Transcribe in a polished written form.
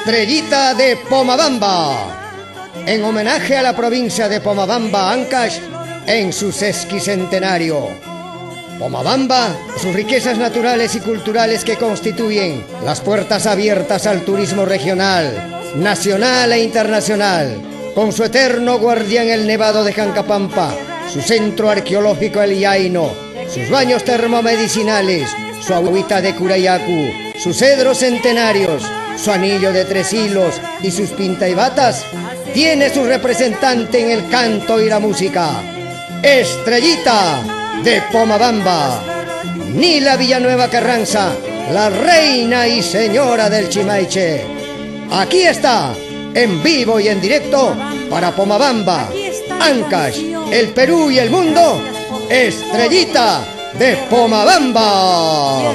Estrellita de Pomabamba, en homenaje a la provincia de Pomabamba, Ancash, en su sesquicentenario. Pomabamba, sus riquezas naturales y culturales que constituyen las puertas abiertas al turismo regional, nacional e internacional, con su eterno guardián el Nevado de Jancapampa, su centro arqueológico el Yaino, sus baños termomedicinales, su agüita de Curayacu, sus cedros centenarios, su anillo de 3 hilos y sus pintaibatas, tiene su representante en el canto y la música. Estrellita de Pomabamba, Nila Villanueva Carranza, la reina y señora del Chimaiche. Aquí está, en vivo y en directo, para Pomabamba, Ancash, el Perú y el mundo, Estrellita de Pomabamba.